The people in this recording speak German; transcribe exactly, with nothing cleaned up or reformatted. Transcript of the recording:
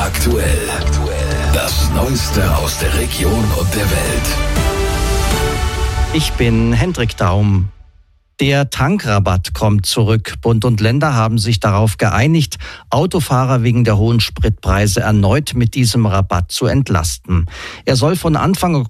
aktuell. Das Neueste aus der Region und der Welt. Ich bin Hendrik Daum. Der Tankrabatt kommt zurück. Bund und Länder haben sich darauf geeinigt, Autofahrer wegen der hohen Spritpreise erneut mit diesem Rabatt zu entlasten. Er soll von Anfang